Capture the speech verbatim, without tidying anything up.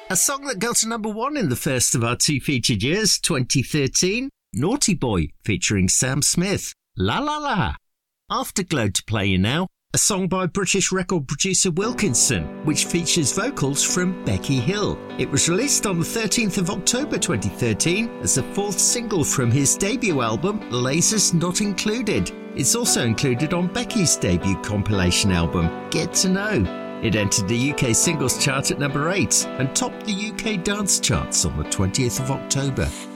A song that got to number one in the first of our two featured years, twenty thirteen, Naughty Boy, featuring Sam Smith, La La La. Afterglow to play you now, a song by British record producer Wilkinson, which features vocals from Becky Hill. It was released on the thirteenth of October twenty thirteen as the fourth single from his debut album, Lasers Not Included. It's also included on Becky's debut compilation album, Get to Know. It entered the U K singles chart at number eight and topped the U K dance charts on the twentieth of October.